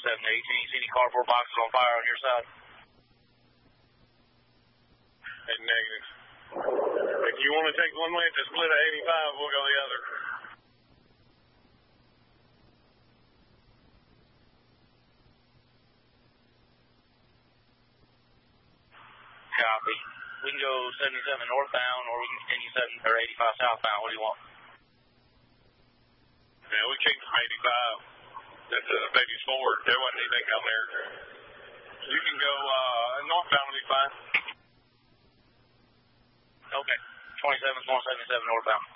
27 to 18. You see any cardboard boxes on fire on your side? Negative. If you want to take one way to split at 85, we'll go the other. Copy. We can go 77 northbound, or we can continue 85 southbound. What do you want? Yeah, we came from 85. That's baby's forward. There wasn't anything down there. You can go northbound will be fine. Okay. 27's going 77 northbound.